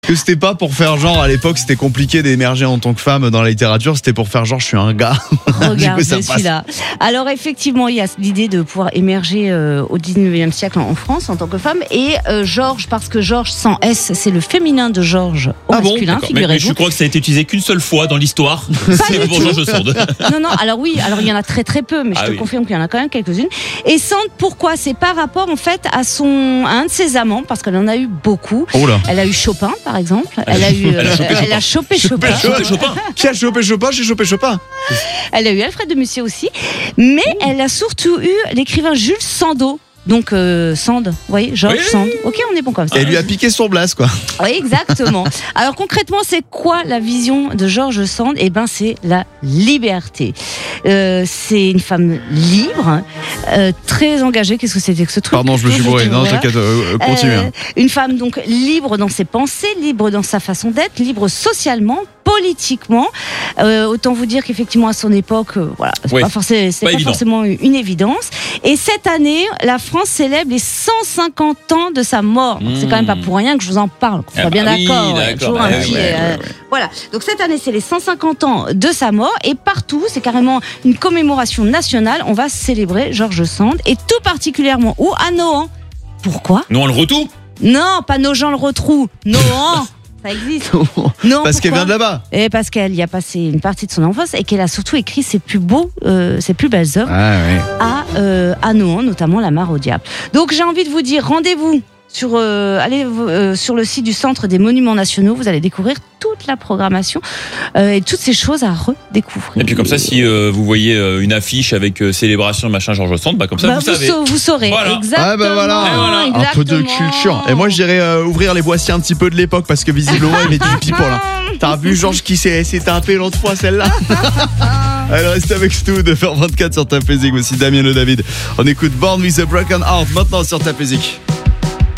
que c'était pas pour faire genre, à l'époque, c'était compliqué d'émerger en tant que femme dans la littérature, c'était pour faire genre, je suis un gars. Regarde, celui-là. Alors, effectivement, il y a l'idée de pouvoir émerger au 19e siècle en France en tant que femme. Et Georges, parce que Georges sans S, c'est le féminin de Georges au masculin, mais je crois que ça a été utilisé qu'une seule fois dans l'histoire. C'est pour Georges Sand. Non, alors oui, il y en a très très peu, mais je te confirme qu'il y en a quand même quelques-unes. Et Sand, pourquoi ? C'est par rapport en fait à un de ses amants, parce qu'elle en a eu beaucoup. Oh là. Elle a eu Chopin, par exemple. Elle a chopé Chopin. Qui a chopé Chopin ? J'ai chopé Chopin. Elle a eu Alfred de Musset aussi, mais elle a surtout eu l'écrivain Jules Sandeau. Donc Sand, vous voyez, Georges Sand. Ok, on est bon comme ça. Et elle lui a piqué son blase, quoi. Oui, exactement. Alors concrètement, c'est quoi la vision de Georges Sand ? Eh ben, c'est la liberté. C'est une femme libre, très engagée. Qu'est-ce que c'était que ce truc ? Pardon, je me suis bourré. Non, t'inquiète, continue. Une femme donc libre dans ses pensées, libre dans sa façon d'être, libre socialement, politiquement. Autant vous dire qu'effectivement à son époque, c'est pas forcément une évidence. Et cette année, la France célèbre les 150 ans de sa mort. Donc c'est quand même pas pour rien que je vous en parle. On soit bien d'accord. Voilà. Donc cette année, c'est les 150 ans de sa mort et partout, c'est carrément une commémoration nationale. On va célébrer Georges Sand et tout particulièrement où ? À Nohant. Pourquoi ? Nohant-le-Rotrou ? Non, pas Nogent-le-Rotrou. Nohant. Ça existe. Non, parce qu'elle vient de là-bas. Et parce qu'elle y a passé une partie de son enfance et qu'elle a surtout écrit ses plus belles œuvres à Nohant, notamment La Mare au Diable. Donc j'ai envie de vous dire, rendez-vous allez sur le site du Centre des Monuments Nationaux, vous allez découvrir toute la programmation et toutes ces choses à redécouvrir. Et puis comme ça, si vous voyez une affiche avec célébration machin Georges Sand, comme ça vous savez. Vous saurez. Voilà. Exactement. Un peu de culture. Et moi j'irais ouvrir les boîtiers un petit peu de l'époque parce que visiblement il met du pipeau là. T'as vu Georges qui s'est tapé l'autre fois celle-là. Alors restez avec nous, 9h24 sur Tape Music, aussi Damien Le David. On écoute Born with a Broken Heart maintenant sur Tape Music.